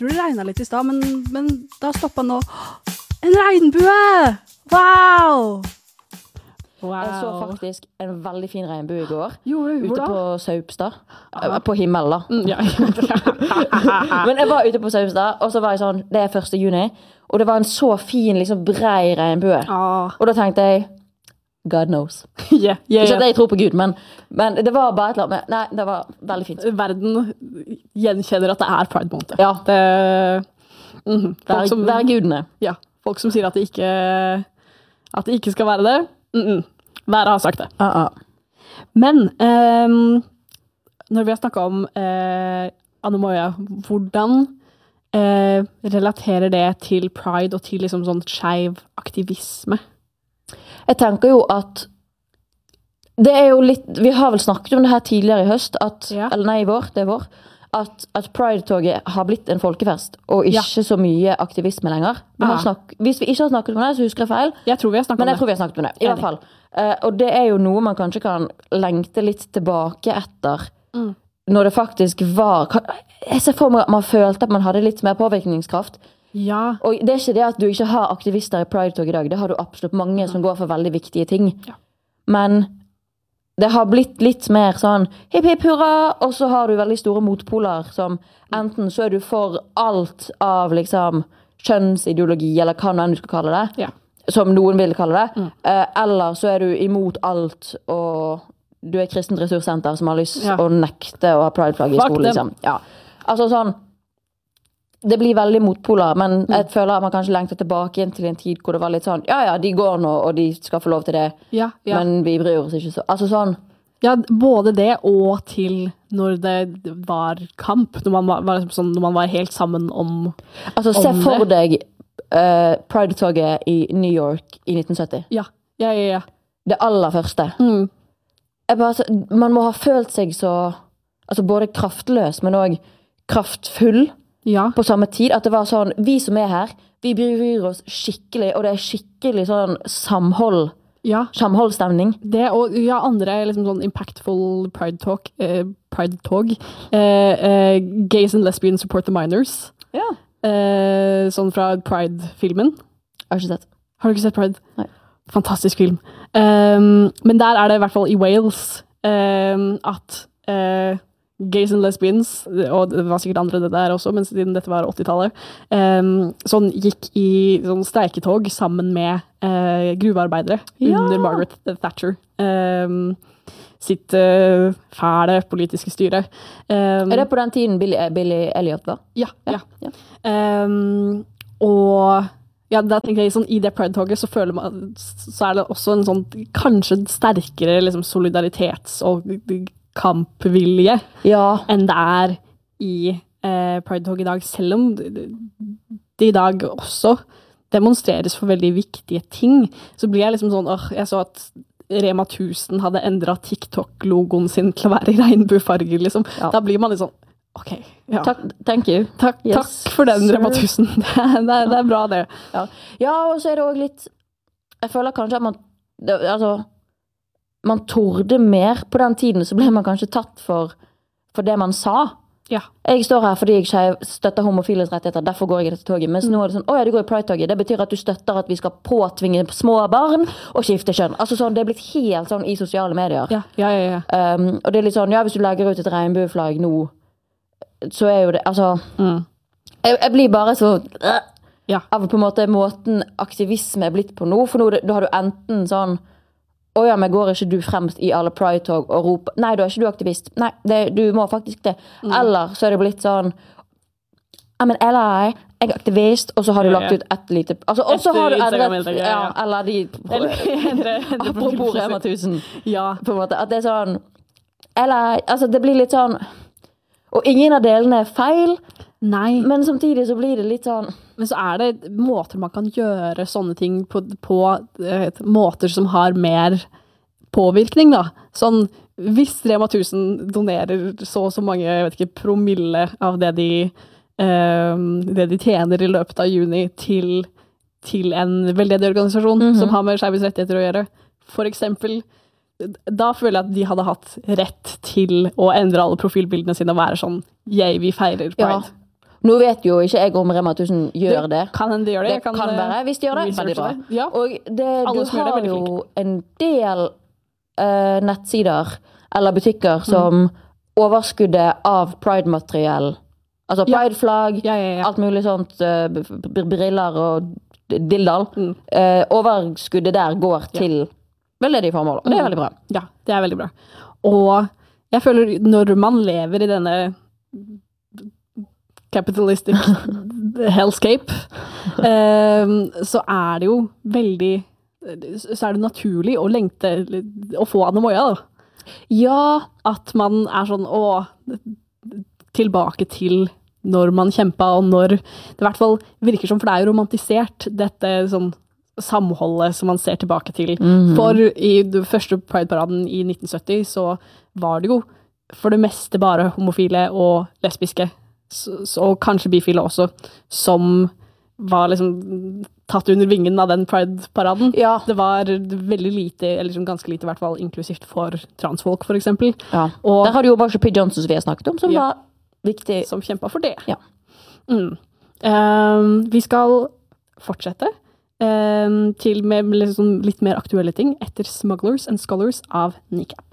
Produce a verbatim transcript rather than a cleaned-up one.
tror det regnet litt i sted, men, men da stoppet nå. En regnbue! Wow! Wow. Jeg så faktisk en veldig fin regnbue i går. Gjorde du? Ute på Saupstad. Aha. På himmel da. Mm, ja. Men jeg var ute på Saupstad, og så var jeg sånn, det er første juni, og det var en så fin, liksom brei regnbue. Ah. Og da tenkte jeg, God knows. Yeah, yeah, Ikke at jeg tror på Gud, men, men det var bare et eller annet, nei, det var veldig fint. Verden gjenkjenner at det er Pride Month. Ja. Det, mm, vær, som, vær gudene. Ja, folk som sier at det ikke, at det ikke skal være det. Mm -mm. Været har sagt det. Uh -uh. Men um, når vi har snakket om uh, Anne Moya, hvordan uh, relaterer det til Pride og til liksom sånn skeiv aktivisme? Jeg tenker jo at det er jo litt, vi har vel snakket om det her tidligere i høst, at, ja. eller nei, i vår, det er vår, at, at Pride-toget har blitt en folkefest, og ikke ja. så mye aktivisme lenger. Vi har snakket, hvis vi ikke har snakket om det, så husker jeg feil. Jeg tror vi har snakket men om det. Men jeg tror vi har snakket om det, i hvert fall. Uh, og det er jo noe man kanskje kan lengte litt tilbake etter, mm. når det faktisk var, jeg ser for meg at man følte at man hadde litt mer påvirkningskraft. Ja. Og det er ikke det at du ikke har aktivister i Pride-tog i dag, det har du absolutt mange som går for veldig viktige ting. Ja. Men det har blitt litt mer sånn hipp hipp hurra, og så har du veldig store motpoler som enten så er du for alt av liksom kjønnsideologi, eller hva noen du skal kalle det, ja. som noen vil kalle det, mm. eller så er du imot alt, og du er kristent ressurssenter som har lyst ja. å nekte å ha Pride-flagg i skolen. Liksom. Ja. Altså sånn, det blir veldig motpoler, men mm. jeg føler at man kanskje lengter tilbake igjen til en tid hvor det var litt sånn, ja ja, de går nå, og de skal få lov til det, ja, ja. men vi bryr oss ikke så. Altså sånn. Ja, både det og til når det var kamp, når man var, sånn, når man var helt sammen om Altså se om for det. deg uh, Pride-toget i New York i nitten sytti. Ja, ja, ja. ja. Det aller første. Mm. Jeg bare, man må ha følt seg så, altså både kraftløs, men også kraftfull. Ja. På samme tid, at det var sånn, vi som er her, vi bryr oss skikkelig, og det er skikkelig sånn samhold, ja. samholdsstemning. Det, og ja, andre liksom sånn impactful pride talk, eh, pride tog, eh, eh, gays and lesbians support the minors, ja. eh, sånn fra Pride-filmen. Har du ikke sett? Har du ikke sett Pride? Nei. Fantastisk film. Um, men der er det i hvert fall i Wales, um, at uh, gays and lesbians, og det var sikkert andre det der også, men siden dette var åttitallet, um, sånn gikk i sånn streiketog sammen med uh, gruvearbeidere ja. under Margaret Thatcher. Um, sitt uh, fæle politiske styre. Um, er det på den tiden Billy, Billy Elliot var? Ja, ja. ja. ja. Um, og ja, da tenker jeg sånn, i det Pride-toget så føler man, så er det også en sånn, kanskje sterkere liksom, solidaritets- og kampvilje ja. enn det er i eh, Pride-toget i dag, selv om det i dag også demonstreres for veldig viktige ting, så blir jeg liksom sånn, åh, jeg så at Rema tusen hadde endret TikTok-logoen sin til å være i regnbuefarger, liksom. Ja. Da blir man litt sånn, ok, ja. Takk, thank you. Takk, yes. Takk for den, Rema tusen. Det er, det, er, det er bra, det. Ja. ja, og så er det også litt, jeg føler kanskje at man, det, altså, man torde mer. På den tiden så ble man kanskje tatt for, for det man sa. Ja. Jeg står her fordi jeg støtter homofiles rettigheter, derfor går jeg i dette toget. Mens mm. nå er det sånn, åja, du går i Pride-toget. Det betyr at du støtter at vi skal påtvinge små barn og skifte kjønn. Altså sånn, det er blitt helt sånn i sosiale medier. Ja, ja, ja. ja. Um, og det er litt sånn, ja, hvis du legger ut et regnbueflagg nå, så er jo det, altså, mm. jeg, jeg blir bare så, øh, ja. av på en måte måten aktivisme er blitt på nå, for nå da har du enten sånn, åja, men går ikke du fremst i alle Pride-tog og roper, nei, da er ikke du aktivist, nei, det, du må faktisk det, mm. eller så er det blitt sånn, ja, men eller jeg er aktivist, og så har du lagt ut et lite, altså, og så har du endret, ja, eller de, apropos Rema tusen, ja, på en måte, at det er sånn, eller, altså, det blir litt sånn, og ingen av delene er feil, nei. Men samtidig så blir det litt sånn... Men så er det måter man kan gjøre sånne ting på, på uh, måter som har mer påvirkning, da. Sånn, hvis Rema tusen donerer så og så mange, jeg vet ikke, promille av det de, uh, det de tjener i løpet av juni til, til en veldedig organisasjon mm-hmm. som har med skeives rettigheter å gjøre, for eksempel... Da føler jeg at de hadde hatt rett til å endre alle profilbildene sine og være sånn, jeg, vi feirer Pride. Ja. Nå vet jo ikke jeg om Rema tusen gjør det. Det kan de gjøre det. Det kan, kan være, hvis de gjør det. Veldig bra. Det. Ja. Og det, du har det, jo en del uh, nettsider eller butikker som mm. overskuddet av Pride-materiell, altså Pride-flagg, ja. Ja, ja, ja. Alt mulig sånt, uh, briller og dildal, mm. uh, overskuddet der går til ja. veldedige formål. Og det er veldig bra. Ja, det er veldig bra. Og jeg føler når man lever i denne capitalistic hellscape, um, så er det jo veldig, så er det naturlig å lengte, å få Anomoia da. Ja. At man er sånn, å, tilbake til når man kjempet, og når det i hvert fall virker som, for det er jo romantisert, dette sånn samholdet som man ser tilbake til. Mm-hmm. For i den første Pride-paraden i nitten sytti, så var det jo for det meste bare homofile og lesbiske, og kanskje bifile også, som var liksom tatt under vingen av den Pride-paraden. Ja. Det var veldig lite, eller liksom ganske lite i hvert fall, inklusivt for transfolk, for eksempel. Ja. Og der har du jo Marsha P. Johnson, som vi har snakket om, som ja. var viktig. Som kjempet for det. Ja. Mm. Um, vi skal fortsette um, til med liksom litt mer aktuelle ting etter Smugglers and Scholars av Kneecap.